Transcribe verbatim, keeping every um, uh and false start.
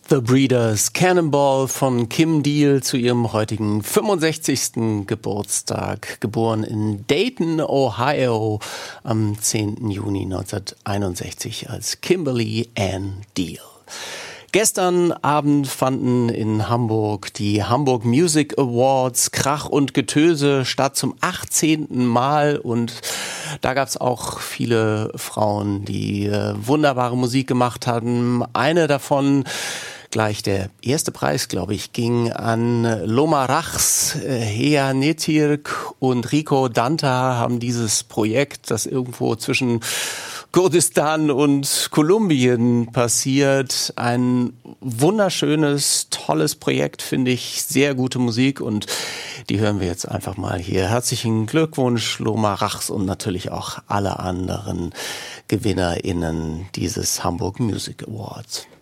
The Breeders, Cannonball von Kim Deal zu ihrem heutigen fünfundsechzigsten Geburtstag. Geboren in Dayton, Ohio am zehnten Juni neunzehnhunderteinundsechzig als Kimberly Ann Deal. Gestern Abend fanden in Hamburg die Hamburg Music Awards, Krach und Getöse statt zum achtzehnten Mal, und da gab es auch viele Frauen, die äh, wunderbare Musik gemacht hatten. Eine davon, gleich der erste Preis, glaube ich, ging an Loma Rachs, äh, Hea Netirk und Rico Danta haben dieses Projekt, das irgendwo zwischen Kurdistan und Kolumbien passiert. Ein wunderschönes, tolles Projekt, finde ich. Sehr gute Musik, und die hören wir jetzt einfach mal hier. Herzlichen Glückwunsch, Loma Rachs, und natürlich auch alle anderen GewinnerInnen dieses Hamburg Music Awards.